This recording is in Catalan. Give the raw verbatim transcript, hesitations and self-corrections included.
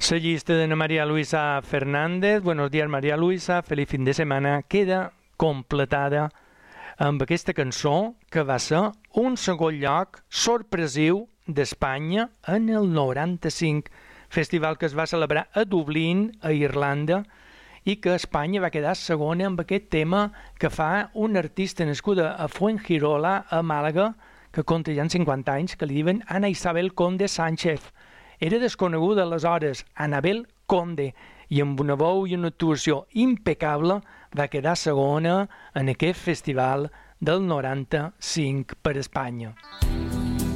La llista de María Luisa Fernández, buenos días María Luisa, feliç fin de setmana, queda completada amb aquesta cançó que va ser un segon lloc sorpresiu d'Espanya en el noranta-cinc, festival que es va celebrar a Dublín, a Irlanda, i que Espanya va quedar segona amb aquest tema que fa una artista nascuda a Fuengirola, a Màlaga, que compta ja en cinquanta anys, que li diuen Ana Isabel Conde Sánchez. Era desconeguda aleshores, Anabel Conde, i amb una veu i una actuació impecable va quedar segona en aquest festival del noranta-cinc per Espanya.